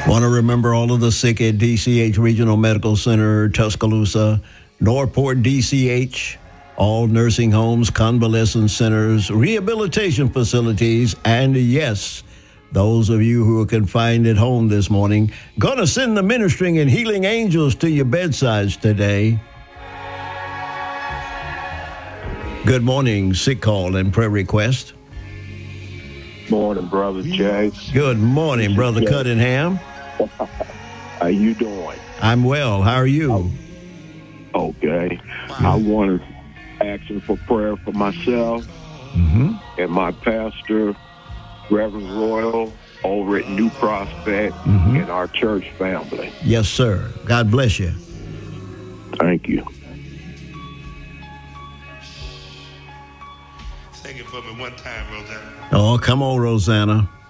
Want to remember all of the sick at DCH Regional Medical Center, Tuscaloosa, Northport DCH, all nursing homes, convalescent centers, rehabilitation facilities, and yes, those of you who are confined at home this morning, going to send the ministering and healing angels to your bedsides today. Good morning, sick call and prayer request. Morning, Brother Jay. Good morning, Brother Cunningham. How you doing? I'm well. How are you? Okay. I want to ask for prayer for myself and my pastor, Reverend Royal, over at New Prospect, and our church family. Yes, sir. God bless you. Thank you. Sing it for me one time, Rosanna. Oh, come on, Rosanna.